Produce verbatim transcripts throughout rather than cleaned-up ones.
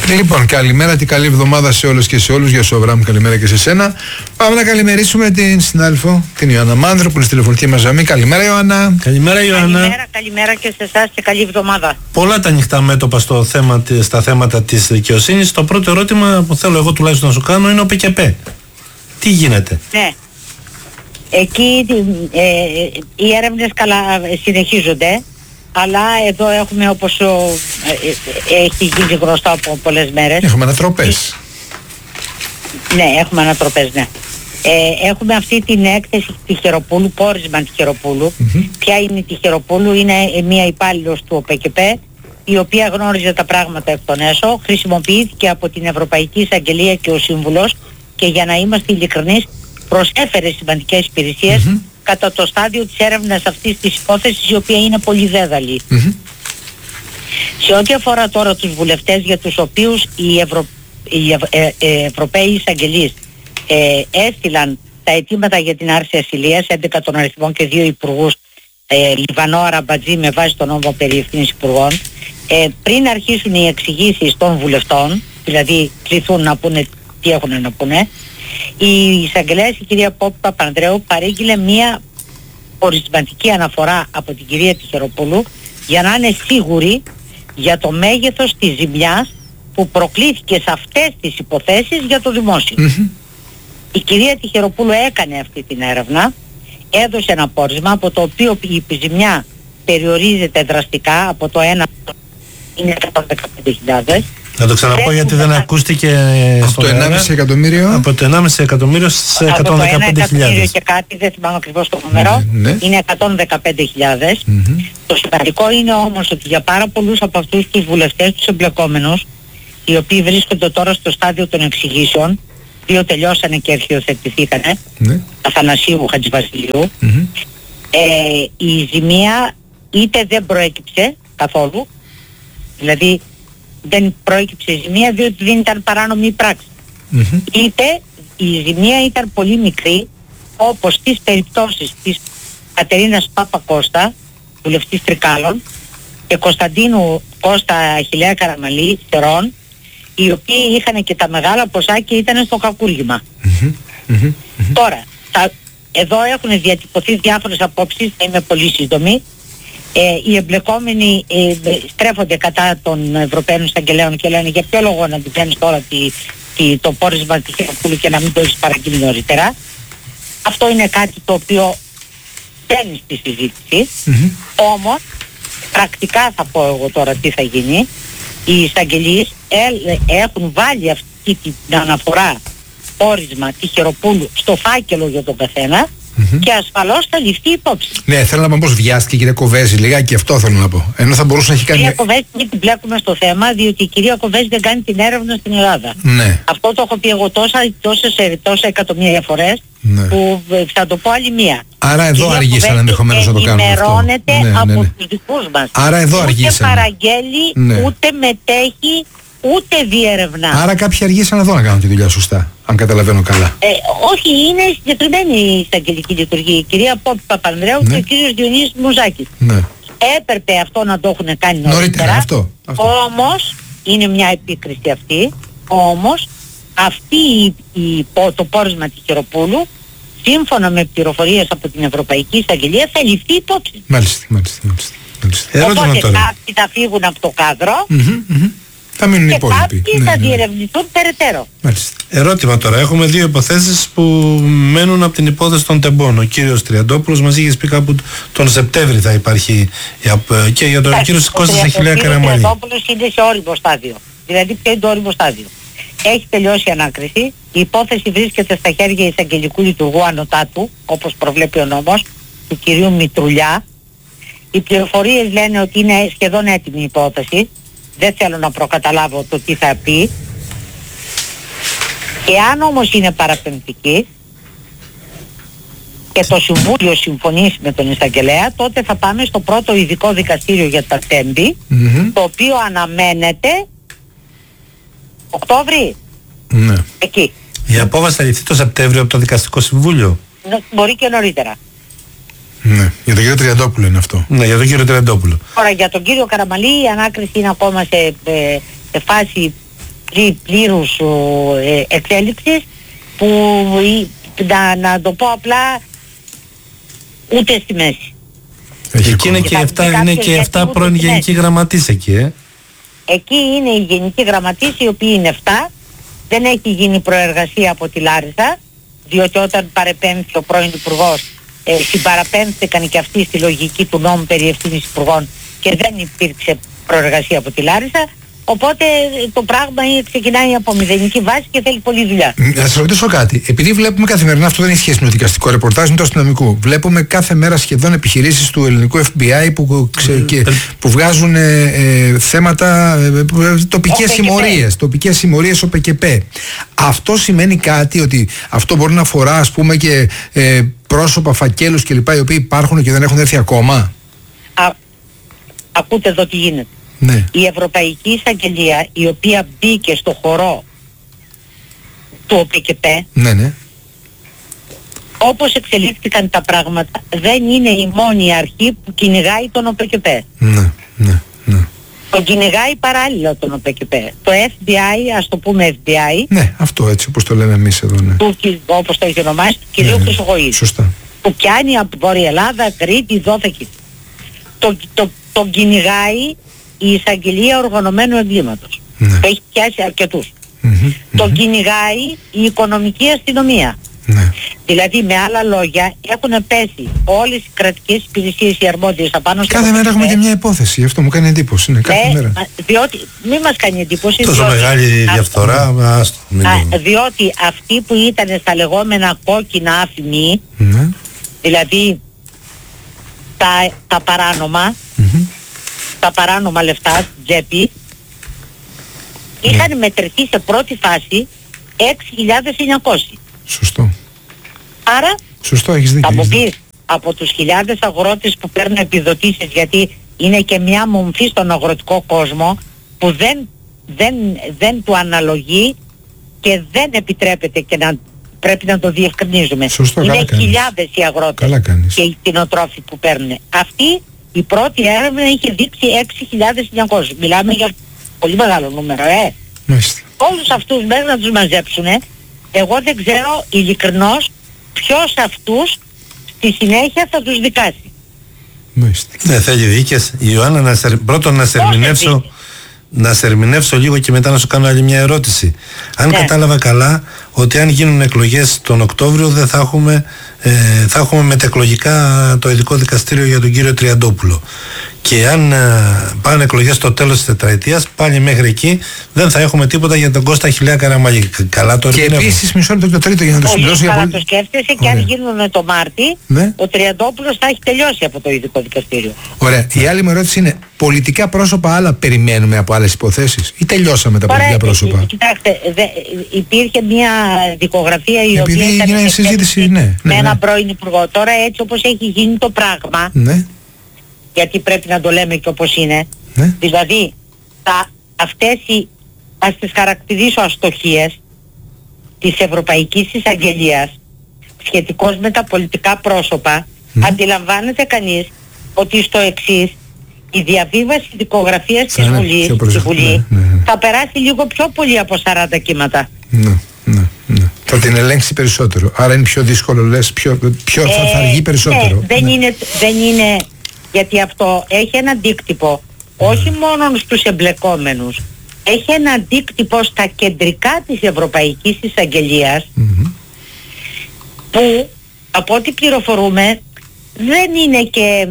Λοιπόν, καλημέρα και καλή εβδομάδα σε όλους και σε όλους. Γεια σου Αβραάμ, καλημέρα και σε σένα. Πάμε να καλημερίσουμε την συνάδελφο, την Ιωάννα Μάνδρο, που είναι στη τηλεφωνική μας γραμμή. Καλημέρα Ιωάννα. Καλημέρα Ιωάννα. Καλημέρα, καλημέρα και σε εσάς και καλή εβδομάδα. Πολλά τα ανοιχτά μέτωπα στο θέμα, στα θέματα της δικαιοσύνης. Το πρώτο ερώτημα που θέλω εγώ τουλάχιστον να σου κάνω είναι ο ΠΚΠ. Τι γίνεται? Ναι. Εκεί ε, οι έρευνες καλά συνεχίζονται, αλλά εδώ έχουμε, όπως ο, ε, ε, έχει γίνει γνωστό από πολλές μέρες. Έχουμε ανατροπές. Ναι, έχουμε ανατροπές, ναι. Ε, έχουμε αυτή την έκθεση Τυχεροπούλου, πόρισμα Τυχεροπούλου. Mm-hmm. Ποια είναι η Τυχεροπούλου? Είναι μια υπάλληλος του ΟΠΚΠ, η οποία γνώριζε τα πράγματα εκ των έσω, χρησιμοποιήθηκε από την Ευρωπαϊκή Εισαγγελία και ο Σύμβουλος, και για να είμαστε ειλικρινείς, προσέφερε σημαντικές υπηρεσίες mm-hmm. κατά το στάδιο της έρευνας αυτής της υπόθεσης, η οποία είναι πολύ δέδαλη. Mm-hmm. Σε ό,τι αφορά τώρα τους βουλευτές, για τους οποίους οι, Ευρω... οι Ευ... ε... Ε... Ευρωπαίοι εισαγγελείς ε... έστειλαν τα αιτήματα για την άρση ασυλίας, έντεκα των αριθμών και δύο υπουργούς, ε... Λιβανό Αραμπατζή, με βάση τον νόμο περί ευθύνης υπουργών, ε... πριν αρχίσουν οι εξηγήσεις των βουλευτών, δηλαδή κληθούν να πούνε τι έχουν να πούνε, η εισαγγελέας, η κυρία Πόπη Παπανδρέου, παρήγγειλε μία ορισματική αναφορά από την κυρία Τυχεροπούλου για να είναι σίγουρη για το μέγεθος της ζημιάς που προκλήθηκε σε αυτές τις υποθέσεις για το δημόσιο. Mm-hmm. Η κυρία Τυχεροπούλου έκανε αυτή την έρευνα, έδωσε ένα πόρισμα από το οποίο η ζημιά περιορίζεται δραστικά, από το ένα είναι εκατόν δεκαπέντε χιλιάδες. Να το ξαναπώ γιατί δεν ακούστηκε από το ενάμιση εκατομμύριο. Από το ενάμιση εκατομμύριο σε εκατόν δεκαπέντε χιλιάδες. Και κάτι, δεν θυμάμαι ακριβώς το νούμερο, ναι, ναι. Είναι εκατόν δεκαπέντε χιλιάδες. Mm-hmm. Το σημαντικό είναι όμως ότι για πάρα πολλούς από αυτούς τους βουλευτές, τους εμπλεκόμενους, οι οποίοι βρίσκονται τώρα στο στάδιο των εξηγήσεων, δύο τελειώσανε και αρχιοθετηθήκανε, ναι. Αθανασίου Χατζηβασιλείου, mm-hmm. ε, η ζημία είτε δεν προέκυψε καθόλου, δηλαδή δεν προέκυψε ζημία διότι δεν ήταν παράνομη πράξη. Mm-hmm. Είτε η ζημία ήταν πολύ μικρή, όπως στις περιπτώσεις της Κατερίνας Παπακώστα, βουλευτής Τρικάλων, και Κωνσταντίνου Κώστα Αχιλλέα Καραμαλή, Στερών, οι οποίοι είχαν και τα μεγάλα ποσά και ήταν στο κακούργημα. Mm-hmm. Mm-hmm. Τώρα, τα, εδώ έχουν διατυπωθεί διάφορες απόψεις, θα είμαι πολύ σύντομη. Ε, οι εμπλεκόμενοι ε, στρέφονται κατά των Ευρωπαίων εισαγγελέων και λένε για ποιο λόγο να αντιπαίνεις τώρα τη, τη, το πόρισμα της Τυχεροπούλου και να μην το έχεις παραγγείλει νωρίτερα. Αυτό είναι κάτι το οποίο μπαίνει στη συζήτηση. Mm-hmm. Όμως πρακτικά θα πω εγώ τώρα τι θα γίνει. Οι εισαγγελίες ε, έχουν βάλει αυτή την αναφορά πόρισμα Τυχεροπούλου στο φάκελο για τον καθένα. Mm-hmm. Και ασφαλώς θα ληφθεί υπόψη. Ναι, θέλω να πω πώς βιάστηκε η κυρία Κοβέζη, λιγάκι αυτό θέλω να πω. Ενώ θα μπορούσε να έχει κάνει. Η κυρία Κοβέζη δεν την μπλέκουμε στο θέμα, διότι η κυρία Κοβέζη δεν κάνει την έρευνα στην Ελλάδα. Ναι. Αυτό το έχω πει εγώ τόσα, τόσες, τόσα εκατομμύρια φορές, ναι. Που θα το πω άλλη μία. Άρα εδώ αργήσαν ενδεχομένως να το κάνουν αυτό. Ενημερώνεται ναι, ναι, ναι. από τους δικούς μας. Άρα εδώ αργήσαν. Ούτε παραγγέλει, ναι. Ούτε μετέχει, ούτε διερευνά. Άρα κάποιοι αργήσαν εδώ να κάνουν τη δουλειά σωστά, αν καταλαβαίνω καλά. Ε, όχι, είναι συγκεκριμένη η εισαγγελική λειτουργία. Η κυρία Πόπη Παπανδρέου, ναι. Και ο κύριος Διονύσης Μουζάκης. Ναι. Έπρεπε αυτό να το έχουν κάνει νωρίτερα. Νωρίτερα αυτό, αυτό. Όμως, είναι μια επίκριση αυτή, όμως αυτή η, η, το πόρισμα Τυχεροπούλου, σύμφωνα με πληροφορίες από την Ευρωπαϊκή Εισαγγελία, θα ληφθεί υπόψη. Μάλιστα, μάλιστα, μάλιστα. Οπότε κάποιοι θα φύγουν από το κάδρο. Mm-hmm, mm-hmm. Θα μείνουν οι υπόλοιποι. Κάποιοι ναι, θα ναι. διερευνηθούν περαιτέρω. Μάλιστα. Ερώτημα τώρα. Έχουμε δύο υποθέσεις που μένουν από την υπόθεση των τεμπών. Ο κύριος Τριαντόπουλος μας είχε πει κάπου τον Σεπτέμβρη θα υπάρχει. Και για τον κύριο Κώστα Αχιλλέα Καραμαλή. Ο Τριαντόπουλος είναι σε όριμο στάδιο. Δηλαδή ποιο είναι το όριμο στάδιο? Έχει τελειώσει η ανάκριση. Η υπόθεση βρίσκεται στα χέρια εισαγγελικού λειτουργού ανωτάτου, όπως προβλέπει ο νόμος, του κυρίου Μητρουλιά. Οι πληροφορίες λένε ότι είναι σχεδόν έτοιμη η υπόθεση. Δεν θέλω να προκαταλάβω το τι θα πει. Εάν όμως είναι παραπεμπτική και το Συμβούλιο συμφωνήσει με τον εισαγγελέα, τότε θα πάμε στο πρώτο ειδικό δικαστήριο για τα τέμπη, mm-hmm. το οποίο αναμένεται Οκτώβρη. Ναι. Εκεί. Η απόφαση θα ληφθεί το Σεπτέμβριο από το Δικαστικό Συμβούλιο. Μπορεί και νωρίτερα. Ναι, για τον κύριο Τριαντόπουλο είναι αυτό. Ναι, για τον κύριο Τριαντόπουλο. Τώρα για τον κύριο Καραμαλή η ανάκριση είναι ακόμα σε, σε φάση πλή, πλήρους ε, εξέλιξης που να, να το πω απλά ούτε στη μέση. Εκεί είναι και εφτά, είναι και εφτά πρώην γενικοί γραμματείς εκεί, ε. Εκεί είναι οι γενικοί γραμματείς, οι οποίοι είναι εφτά. Δεν έχει γίνει προεργασία από τη Λάρισα, διότι όταν παρεπέμφθη ο πρώην Υπουργός, ε, συμπαραπέμφθηκαν και αυτοί στη λογική του νόμου περί ευθύνης υπουργών και δεν υπήρξε προεργασία από τη Λάρισα. Οπότε το πράγμα ξεκινάει από μηδενική βάση και θέλει πολλή δουλειά. Να σας ρωτήσω κάτι. Επειδή βλέπουμε καθημερινά, αυτό δεν έχει σχέση με το δικαστικό ρεπορτάζ, με το αστυνομικό. Βλέπουμε κάθε μέρα σχεδόν επιχειρήσεις του ελληνικού εφ μπι άι που, ξε, και, που βγάζουν ε, ε, θέματα, ε, τοπικές συμμορίες. Τοπικές συμμορίες ο ΠΚΠ. Αυτό σημαίνει κάτι, ότι αυτό μπορεί να αφορά, ας πούμε, και ε, πρόσωπα, φακέλους κλπ. Οι οποίοι υπάρχουν και δεν έχουν έρθει ακόμα. Α, ακούτε εδώ τι γίνεται. Ναι. Η Ευρωπαϊκή Εισαγγελία, η οποία μπήκε στο χορό του ΟΠΚΠ, ναι, ναι. όπως εξελίχθηκαν τα πράγματα, δεν είναι η μόνη αρχή που κυνηγάει τον ΟΠΚΠ. Ναι, ναι, ναι. Τον κυνηγάει παράλληλα τον ΟΠΚΠ. Το εφ μπι άι, ας το πούμε εφ μπι άι, ναι, αυτό έτσι όπως το λέμε εμείς εδώ, ναι. Του, όπως το έχει ονομάσει, του κυρίου ναι, ναι. Χρυσοχοΐδη. Σωστά. Που πιάνει από Βόρεια Ελλάδα, Κρήτη, Δόθεκη. Το, το, τον κυνηγάει η Εισαγγελία Οργανωμένου Εγκλήματος. Ναι. Το έχει πιάσει αρκετούς. Mm-hmm, τον mm-hmm. κυνηγάει η Οικονομική Αστυνομία. Ναι. Δηλαδή με άλλα λόγια έχουν πέσει όλες οι κρατικές υπηρεσίες οι αρμόδιες απάνω στο κάθε μέρα έχουμε και μια υπόθεση, αυτό μου κάνει εντύπωση. Ναι, κάθε ναι, μέρα. Διότι μη μας κάνει εντύπωση. Τόσο διότι, μεγάλη διαφθορά, α, ας, α, διότι αυτοί που ήταν στα λεγόμενα κόκκινα άφημοι, ναι. δηλαδή τα, τα παράνομα, Mm-hmm. τα παράνομα λεφτά στην τσέπη, είχαν mm. μετρηθεί σε πρώτη φάση έξι χιλιάδες εννιακόσιοι. Σωστό. Άρα, σωστό, έχεις δίκιο. θα μου πεις, από τους χιλιάδες αγρότες που παίρνουν επιδοτήσεις, γιατί είναι και μια μομφή στον αγροτικό κόσμο που δεν, δεν, δεν του αναλογεί και δεν επιτρέπεται, και να, πρέπει να το διευκρινίζουμε. Σωστό, είναι καλά χιλιάδες οι αγρότες και οι κτηνοτρόφοι που παίρνουν. Αυτοί, η πρώτη έρευνα είχε δείξει έξι χιλιάδες εννιακόσιοι. Μιλάμε για πολύ μεγάλο νούμερο, ε. Μάλιστα. Όλους αυτούς μέχρι να τους μαζέψουνε, εγώ δεν ξέρω ειλικρινώς ποιος αυτούς στη συνέχεια θα τους δικάσει. Μάλιστα. Ναι, θέλει δίκες. Ιωάννα, να σε, πρώτον να σε ερμηνεύσω, να σε ερμηνεύσω λίγο και μετά να σου κάνω άλλη μια ερώτηση. Αν ναι. κατάλαβα καλά, ότι αν γίνουν εκλογές τον Οκτώβριο δεν θα έχουμε, ε, θα έχουμε μετεκλογικά το ειδικό δικαστήριο για τον κύριο Τριαντόπουλο. Και αν ε, πάνε εκλογές στο τέλος της τετραετίας, πάλι μέχρι εκεί δεν θα έχουμε τίποτα για τον Κώστα Αχιλλέα Καραμαλή. Καλά το ερμηνεύω. Και επίσης, μισό λεπτό το τρίτο για να το συμπληρώσω. Πολύ καλά το σκέφτεσαι, και αν γίνουν το Μάρτι, ναι. ο Τριαντόπουλος θα έχει τελειώσει από το ειδικό δικαστήριο. Ωραία. Η άλλη μου ερώτηση είναι, πολιτικά πρόσωπα άλλα περιμένουμε από άλλες υποθέσεις ή τελειώσαμε τα Ωραία, πολιτικά πρόσωπα? Κοιτάξτε, δε, υπήρχε μια δικογραφία η Επειδή οποία ήταν έγινε συζήτηση, ναι, ναι, με ναι. έναν πρώην υπουργό. Τώρα έτσι όπως έχει γίνει το πράγμα, ναι. γιατί πρέπει να το λέμε και όπως είναι, ναι. δηλαδή τα, αυτές οι, ας τις χαρακτηρίσω αστοχίες της Ευρωπαϊκής Εισαγγελίας σχετικώς με τα πολιτικά πρόσωπα, ναι. αντιλαμβάνεται κανείς ότι στο εξής η διαβίβαση δικογραφίας της Βουλής, στη Βουλή, ναι, ναι, ναι. θα περάσει λίγο πιο πολύ από σαράντα κύματα. Ναι, ναι, ναι. Θα την ελέγξει περισσότερο. Άρα είναι πιο δύσκολο, λες, πιο, πιο, ε, θα, θα αργεί περισσότερο. Ναι, δεν, ναι. είναι, δεν είναι, γιατί αυτό έχει ένα αντίκτυπο όχι μόνο στους εμπλεκόμενους, έχει ένα αντίκτυπο στα κεντρικά της Ευρωπαϊκής Εισαγγελίας, mm-hmm. που από ό,τι πληροφορούμε δεν είναι και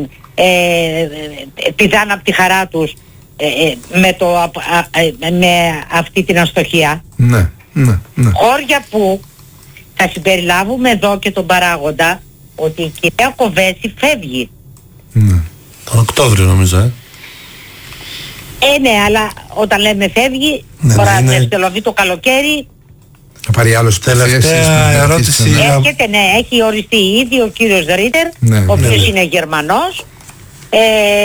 ε, πηδάνε από τη χαρά τους ε, ε, με, το, α, α, με αυτή την αστοχία. Ναι, ναι, ναι. Χώρια που θα συμπεριλάβουμε εδώ και τον παράγοντα ότι η κυρία Κοβέση φεύγει. Ναι. Τον Οκτώβριο νομίζω, ε. Ε, ναι, αλλά όταν λέμε φεύγει, ναι, τώρα ναι, είναι... τελωθεί το καλοκαίρι. Θα πάρει άλλος τελευταία ερώτηση. Έρχεται, ναι, έχει οριστεί ήδη ο κύριος Ρίτερ, ναι, ο οποίος ναι, είναι Γερμανός. Ε,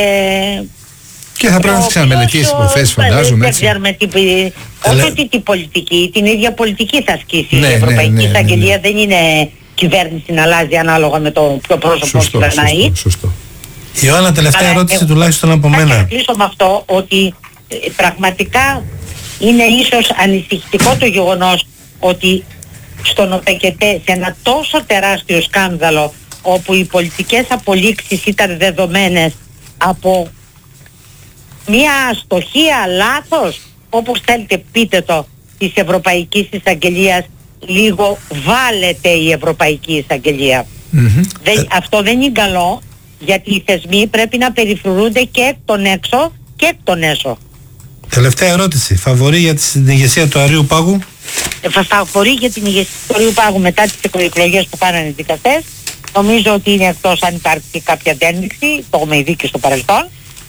και θα πρέπει να ξαναμελετήσει υποθέσεις, φαντάζομαι. Δεν ξέρουμε τι, όχι τι, τι πολιτική, την ίδια πολιτική θα ασκήσει ναι, η Ευρωπαϊκή ναι, ναι, Εισαγγελία. ναι, ναι. Δεν είναι κυβέρνηση να αλλάζει ανάλογα με το ποιο πρόσωπο που περνάει. Σωστό, σωστό. Ιωάννα, τελευταία Αλλά, ερώτηση ε, τουλάχιστον από μένα. Θα κλείσω με αυτό ότι ε, πραγματικά είναι ίσως ανησυχητικό το γεγονός ότι στον ΟΠΕΚΕΤΕ, σε ένα τόσο τεράστιο σκάνδαλο όπου οι πολιτικές απολύξεις ήταν δεδομένες από μια αστοχία, λάθος, όπως θέλετε πείτε το, της Ευρωπαϊκής Εισαγγελίας, λίγο βάλετε η Ευρωπαϊκή Εισαγγελία. Mm-hmm. Δεν, αυτό δεν είναι καλό, γιατί οι θεσμοί πρέπει να περιφρουρούνται και εκ των έξω και εκ των έσω. Τελευταία ερώτηση. Φαβορί για την ηγεσία του Αριού Πάγου? Ε, φαβορί για την ηγεσία του Αριού Πάγου μετά τις εκλογές που κάνανε οι δικαστές, νομίζω ότι είναι εκτός αν υπάρχει κάποια αντένοιξη, το έχουμε δει και στο παρελθόν,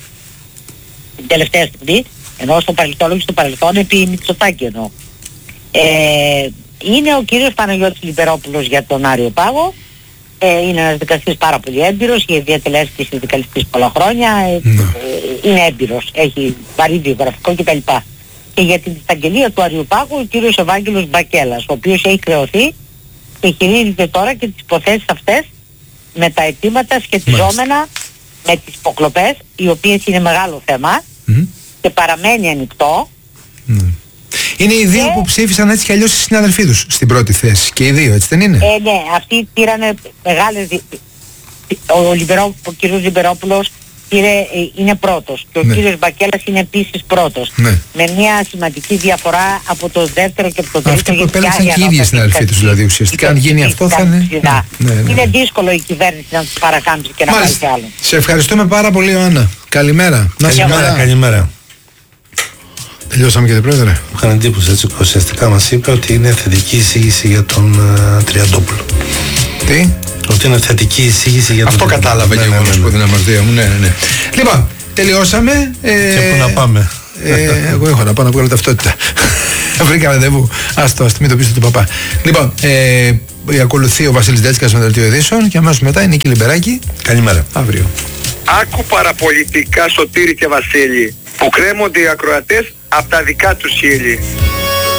την τελευταία στιγμή, ενώ στο παρελθόν, όχι στο παρελθόν, επί Μητσοτάκη εννοώ. Ε, είναι ο κύριος Παναγιώτης Λιμπερόπουλος για τον Άριο Πάγο. Ε, είναι ένας δικαστής πάρα πολύ έμπειρος, έχει διατελέσει και συνδικαλιστής πολλά χρόνια, ε, ε, είναι έμπειρος, έχει βαρύ βιογραφικό κτλ. Και για την εισαγγελία του Αριού Πάγου ο κύριος Ευάγγελος Μπακέλας, ο οποίος έχει χρεωθεί και χειρίζεται τώρα και τις υποθέσεις αυτές με τα αιτήματα σχετιζόμενα με τις υποκλοπές, οι οποίες είναι μεγάλο θέμα mm. και παραμένει ανοιχτό. Mm. Είναι οι δύο και... που ψήφισαν έτσι κι αλλιώς οι συναδελφοί τους στην πρώτη θέση. Και οι δύο, έτσι δεν είναι? Ε, ναι, αυτοί πήρανε μεγάλες... Ο, Λιμπερό... ο κύριος Λιμπερόπουλος πήρε... είναι πρώτος και ο ναι. κύριος Μπακέλας είναι επίσης πρώτος. Ναι. Με μια σημαντική διαφορά από το δεύτερο και από το τρίτο. Αυτοί που επέλεξαν και οι ίδιοι συναδελφοί τους, δηλαδή ουσιαστικά αν γίνει αυτό θα είναι... Ναι, ναι, ναι. Είναι δύσκολο η κυβέρνηση να τους παρακάμψει και να πάει σε άλλο. Σε ευχαριστούμε πάρα πολύ, Ιωάννα. Καλημέρα. Καλημέρα. Καλημέρα. Τελειώσαμε, κύριε Πρόεδρε. Μου είχαν εντύπωση, έτσι, ουσιαστικά μας είπε ότι είναι θετική εισήγηση για τον uh, Τριαντόπουλο. Τι? Ότι είναι θετική εισήγηση για τον Αυτό Τριαντόπουλο. κατάλαβε και εγώ, να σου πω την αμαρτία μου. Ναι, ναι, ναι. Λοιπόν, τελειώσαμε. Ε, και πού να πάμε? Ε, εγώ έχω να πάω να βγάλω ταυτότητα. Βρήκα ραντεβού. Άστο, ας μην το πεις του παπά. Λοιπόν, ε, ακολουθεί ο Βασίλης Ντέτσικας με το δελτίο ειδήσεων και αμέσως μετά η Νίκη Λιμπεράκη. Καλημέρα. Αύριο. Άκου παραπολιτικά, Σωτήρη και Βασίλη, που κρέμονται οι ακροατές από τα δικά τους χείλη.